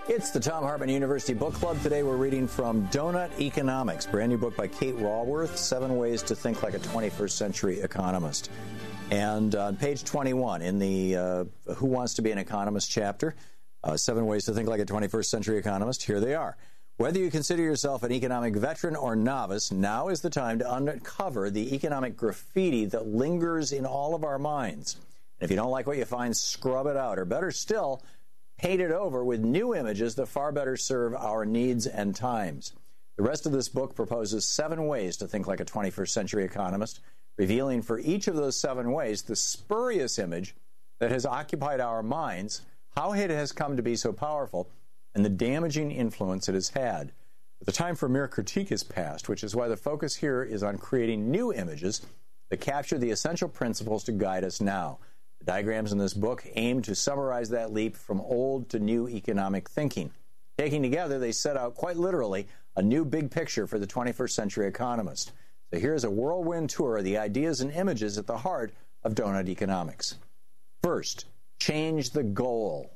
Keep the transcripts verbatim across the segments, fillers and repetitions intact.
It's the Thom Hartmann University Book Club. Today we're reading from Doughnut Economics, brand new book by Kate Raworth, Seven Ways to Think Like a twenty-first Century Economist. And on page twenty-one, in the uh, Who Wants to Be an Economist chapter, uh, Seven Ways to Think Like a twenty-first Century Economist, here they are. Whether you consider yourself an economic veteran or novice, now is the time to uncover the economic graffiti that lingers in all of our minds. And if you don't like what you find, scrub it out, or better still, paint it over with new images that far better serve our needs and times. The rest of this book proposes seven ways to think like a twenty-first century economist, revealing for each of those seven ways the spurious image that has occupied our minds, how it has come to be so powerful, and the damaging influence it has had. But the time for mere critique is past, which is why the focus here is on creating new images that capture the essential principles to guide us now. The diagrams in this book aim to summarize that leap from old to new economic thinking. Taken together, they set out, quite literally, a new big picture for the twenty-first century economist. So here's a whirlwind tour of the ideas and images at the heart of Doughnut Economics. First, change the goal.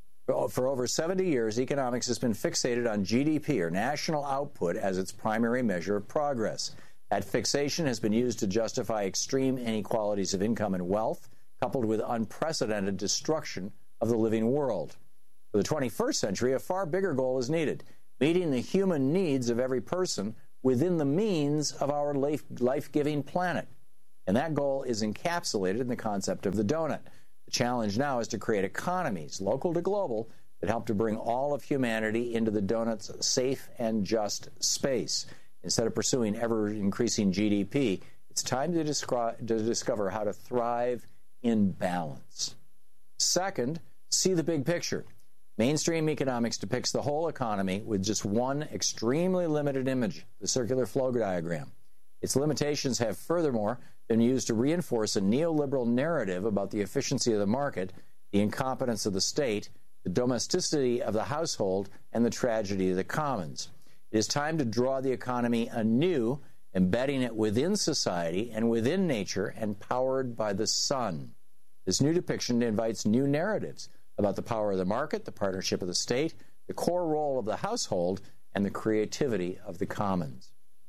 For over seventy years, economics has been fixated on G D P, or national output, as its primary measure of progress. That fixation has been used to justify extreme inequalities of income and wealth, coupled with unprecedented destruction of the living world. For the twenty-first century, a far bigger goal is needed, meeting the human needs of every person within the means of our life, life-giving planet. And that goal is encapsulated in the concept of the donut. The challenge now is to create economies, local to global, that help to bring all of humanity into the donut's safe and just space. Instead of pursuing ever-increasing G D P, it's time to, descri- to discover how to thrive in balance. Second, see the big picture. Mainstream economics depicts the whole economy with just one extremely limited image, the circular flow diagram. Its limitations have furthermore been used to reinforce a neoliberal narrative about the efficiency of the market, the incompetence of the state, the domesticity of the household, and the tragedy of the commons. It is time to draw the economy anew, embedding it within society and within nature and powered by the sun. This new depiction invites new narratives about the power of the market, the partnership of the state, the core role of the household, and the creativity of the commons.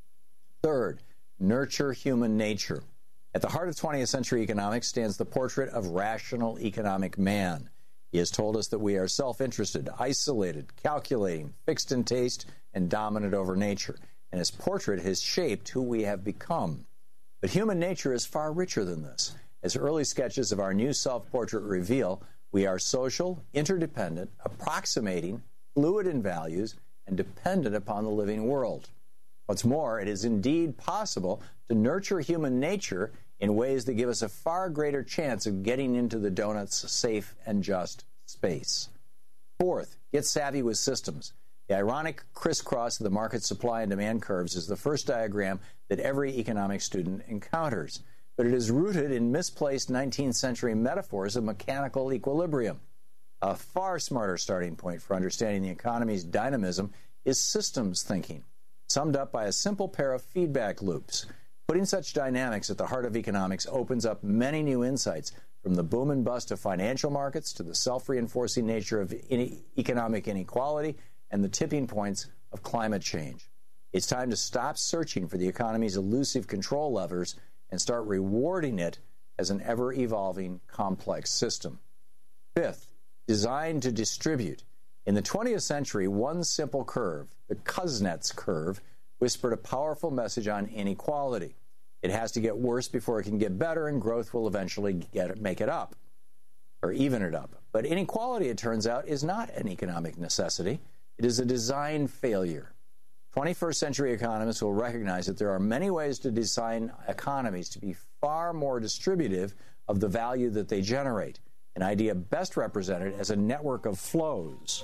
Third, nurture human nature. At the heart of twentieth century economics stands the portrait of rational economic man. He has told us that we are self-interested, isolated, calculating, fixed in taste, and dominant over nature. And his portrait has shaped who we have become. But human nature is far richer than this. As early sketches of our new self-portrait reveal, we are social, interdependent, approximating, fluid in values, and dependent upon the living world. What's more, it is indeed possible to nurture human nature in ways that give us a far greater chance of getting into the donut's safe and just space. Fourth, get savvy with systems. The ironic crisscross of the market supply and demand curves is the first diagram that every economics student encounters, but it is rooted in misplaced nineteenth century metaphors of mechanical equilibrium. A far smarter starting point for understanding the economy's dynamism is systems thinking, summed up by a simple pair of feedback loops. Putting such dynamics at the heart of economics opens up many new insights, from the boom and bust of financial markets to the self-reinforcing nature of in- economic inequality and the tipping points of climate change. It's time to stop searching for the economy's elusive control levers and start rewarding it as an ever-evolving, complex system. Fifth, design to distribute. In the twentieth century, one simple curve, the Kuznets curve, whispered a powerful message on inequality. It has to get worse before it can get better, and growth will eventually get it, make it up, or even it up. But inequality, it turns out, is not an economic necessity. It is a design failure. twenty-first century economists will recognize that there are many ways to design economies to be far more distributive of the value that they generate, an idea best represented as a network of flows.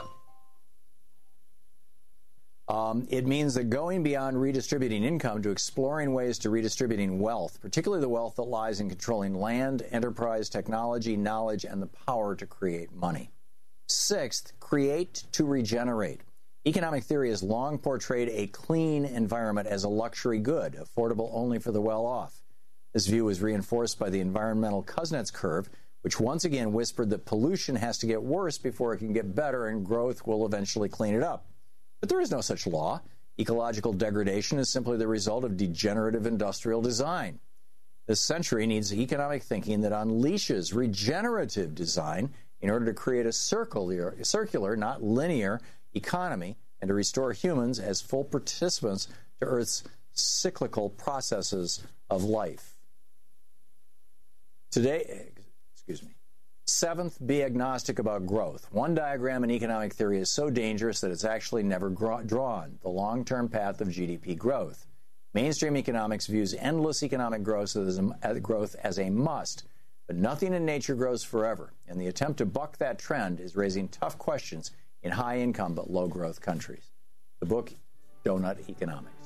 Um, it means that going beyond redistributing income to exploring ways to redistributing wealth, particularly the wealth that lies in controlling land, enterprise, technology, knowledge, and the power to create money. Sixth, create to regenerate. Economic theory has long portrayed a clean environment as a luxury good, affordable only for the well-off. This view is reinforced by the environmental Kuznets curve, which once again whispered that pollution has to get worse before it can get better and growth will eventually clean it up. But there is no such law. Ecological degradation is simply the result of degenerative industrial design. This century needs economic thinking that unleashes regenerative design in order to create a circular, circular, not linear economy and to restore humans as full participants to Earth's cyclical processes of life. Today, excuse me. Seventh, be agnostic about growth. One diagram in economic theory is so dangerous that it's actually never drawn, the long-term path of G D P growth. Mainstream economics views endless economic growth as a, growth as a must, but nothing in nature grows forever, and the attempt to buck that trend is raising tough questions in high-income but low-growth countries. The book, Donut Economics.